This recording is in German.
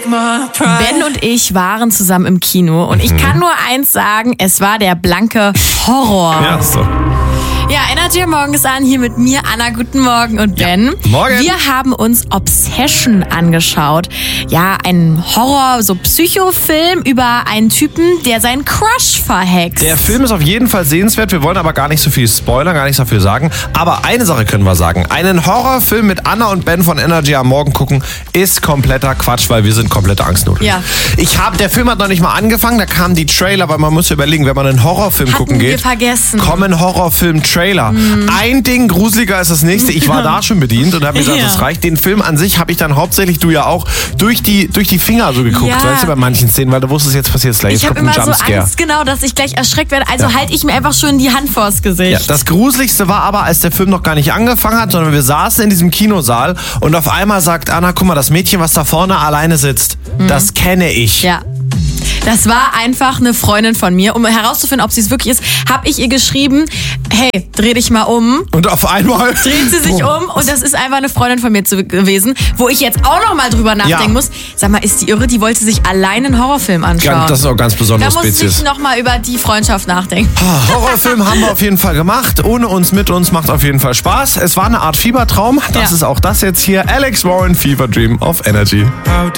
Ben und ich waren zusammen im Kino und ich kann nur eins sagen, es war der blanke Horror. Ja, so. Ja, Energy am Morgen ist an, hier mit mir, Anna, guten Morgen und Ben. Ja, morgen. Wir haben uns Obsession angeschaut. Ja, ein Horror, so Psychofilm über einen Typen, der seinen Crush verhext. Der Film ist auf jeden Fall sehenswert. Wir wollen aber gar nicht so viel spoilern, gar nicht so viel sagen. Aber eine Sache können wir sagen. Einen Horrorfilm mit Anna und Ben von Energy am Morgen gucken, ist kompletter Quatsch, weil wir sind komplette Angstnudeln. Ja. Der Film hat noch nicht mal angefangen, da kamen die Trailer, weil man muss überlegen, wenn man einen Horrorfilm gucken geht, vergessen. kommen Horrorfilm-Trailer. Ein Ding gruseliger als das nächste. Ich war da schon bedient und habe gesagt, das reicht. Den Film an sich habe ich dann hauptsächlich, du ja auch, durch die Finger so geguckt, weißt du, bei manchen Szenen, weil du wusstest, jetzt passiert es gleich. Ich habe immer so Angst, genau, dass ich gleich erschreckt werde. Also halte ich mir einfach schon die Hand vors Gesicht. Ja, das Gruseligste war aber, als der Film noch gar nicht angefangen hat, sondern wir saßen in diesem Kinosaal und auf einmal sagt Anna, guck mal, das Mädchen, was da vorne alleine sitzt, das kenne ich. Ja. Das war einfach eine Freundin von mir. Um herauszufinden, ob sie es wirklich ist, habe ich ihr geschrieben, hey, dreh dich mal um. Und auf einmal dreht sie sich um und das ist einfach eine Freundin von mir gewesen, wo ich jetzt auch noch mal drüber nachdenken muss. Sag mal, ist die irre? Die wollte sich allein einen Horrorfilm anschauen. Das ist auch ganz besondere Spezies. Da muss ich noch mal über die Freundschaft nachdenken. Horrorfilm haben wir auf jeden Fall gemacht. Ohne uns, mit uns, macht auf jeden Fall Spaß. Es war eine Art Fiebertraum. Das ist auch das jetzt hier. Alex Warren, Fever Dream auf Energy.